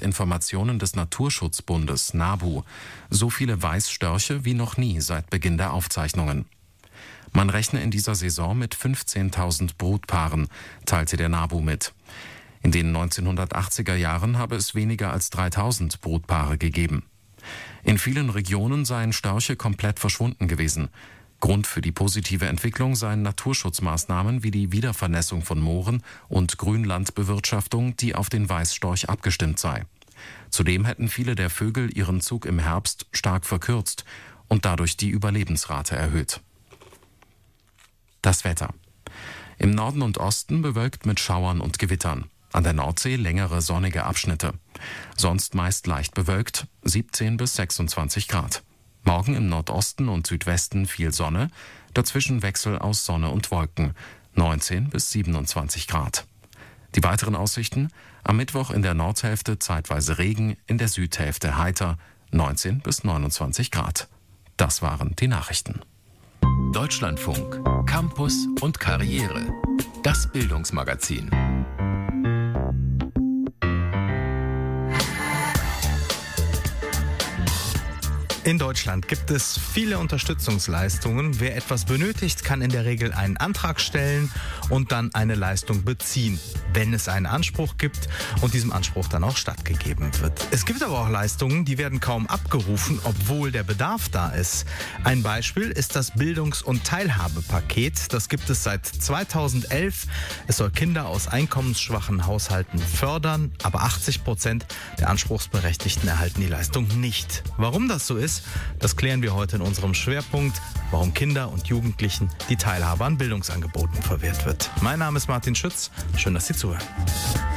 Informationen des Naturschutzbundes NABU so viele Weißstörche wie noch nie seit Beginn der Aufzeichnungen. Man rechne in dieser Saison mit 15.000 Brutpaaren, teilte der NABU mit. In den 1980er Jahren habe es weniger als 3.000 Brutpaare gegeben. In vielen Regionen seien Störche komplett verschwunden gewesen. Grund für die positive Entwicklung seien Naturschutzmaßnahmen wie die Wiedervernässung von Mooren und Grünlandbewirtschaftung, die auf den Weißstorch abgestimmt sei. Zudem hätten viele der Vögel ihren Zug im Herbst stark verkürzt und dadurch die Überlebensrate erhöht. Das Wetter. Im Norden und Osten bewölkt mit Schauern und Gewittern. An der Nordsee längere sonnige Abschnitte. Sonst meist leicht bewölkt, 17 bis 26 Grad. Morgen im Nordosten und Südwesten viel Sonne, dazwischen Wechsel aus Sonne und Wolken, 19 bis 27 Grad. Die weiteren Aussichten: am Mittwoch in der Nordhälfte zeitweise Regen, in der Südhälfte heiter, 19 bis 29 Grad. Das waren die Nachrichten. Deutschlandfunk, Campus und Karriere. Das Bildungsmagazin. In Deutschland gibt es viele Unterstützungsleistungen. Wer etwas benötigt, kann in der Regel einen Antrag stellen und dann eine Leistung beziehen, wenn es einen Anspruch gibt und diesem Anspruch dann auch stattgegeben wird. Es gibt aber auch Leistungen, die werden kaum abgerufen, obwohl der Bedarf da ist. Ein Beispiel ist das Bildungs- und Teilhabepaket. Das gibt es seit 2011. Es soll Kinder aus einkommensschwachen Haushalten fördern, aber 80% der Anspruchsberechtigten erhalten die Leistung nicht. Warum das so ist, das klären wir heute in unserem Schwerpunkt, warum Kinder und Jugendlichen die Teilhabe an Bildungsangeboten verwehrt wird. Mein Name ist Martin Schütz. Schön, dass Sie zuhören.